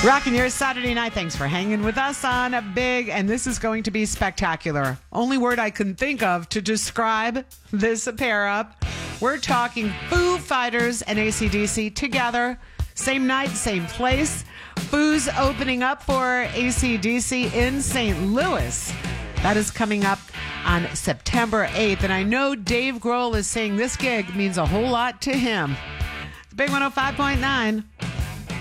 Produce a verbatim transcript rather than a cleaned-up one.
Rocking your Saturday night. Thanks for hanging with us on a big, and this is going to be spectacular. Only word I can think of to describe this pair up. We're talking Foo Fighters and A C D C together. Same night, same place. Foo's opening up for A C D C in Saint Louis. That is coming up on September eighth. And I know Dave Grohl is saying this gig means a whole lot to him. Big one oh five point nine.